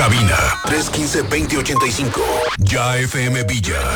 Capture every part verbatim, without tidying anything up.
Cabina tres uno cinco, dos cero ocho cinco. Ya F M Villa.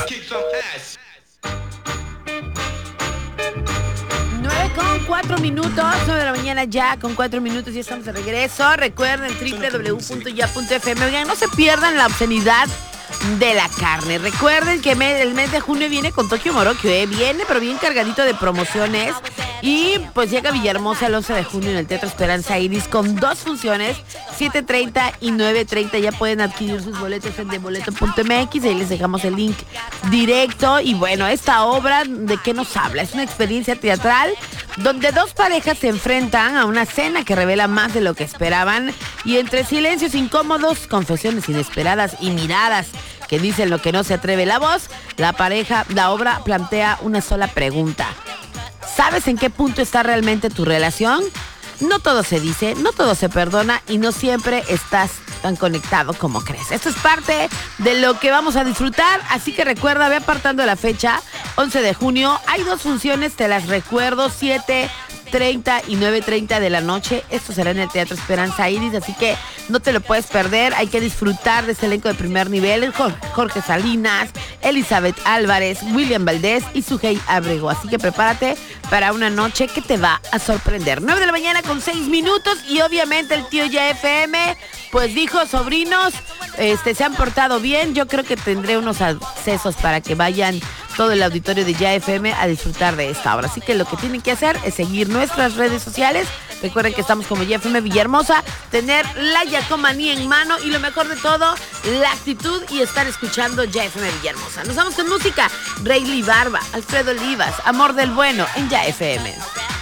nueve con cuatro minutos, nueve de la mañana ya con cuatro minutos y estamos de regreso. Recuerden doble u doble u doble u punto ya punto f m. Oigan, no se pierdan la obscenidad de la carne. Recuerden que el mes de junio viene con Tokio Morokio, ¿eh? Viene, pero bien cargadito de promociones. Y pues llega Villahermosa el once de junio en el Teatro Esperanza Iris con dos funciones, siete treinta y nueve treinta. Ya pueden adquirir sus boletos en deboleto punto m x. Ahí les dejamos el link directo. Y bueno, esta obra, ¿de qué nos habla? Es una experiencia teatral donde dos parejas se enfrentan a una cena que revela más de lo que esperaban. Y entre silencios incómodos, confesiones inesperadas y miradas que dicen lo que no se atreve la voz, la pareja, la obra plantea una sola pregunta. ¿Sabes en qué punto está realmente tu relación? No todo se dice, no todo se perdona y no siempre estás tan conectado como crees. Esto es parte de lo que vamos a disfrutar, así que recuerda, ve apartando la fecha, once de junio. Hay dos funciones, te las recuerdo, siete treinta y nueve treinta de la noche. Esto será en el Teatro Esperanza Iris, así que no te lo puedes perder. Hay que disfrutar de este elenco de primer nivel: Jorge Salinas, Elizabeth Álvarez, William Valdés y Sujei Abrego. Así que prepárate para una noche que te va a sorprender. nueve de la mañana con seis minutos y obviamente el tío Ya F M pues dijo: sobrinos, este, se han portado bien. Yo creo que tendré unos accesos para que vayan todo el auditorio de Ya F M a disfrutar de esta obra. Así que lo que tienen que hacer es seguir nuestras redes sociales. Recuerden que estamos como Ya F M Villahermosa, tener la Yacomanía en mano y lo mejor de todo, la actitud y estar escuchando Ya F M Villahermosa. Nos vamos con música. Rayleigh Barba, Alfredo Olivas, Amor del Bueno en Ya F M.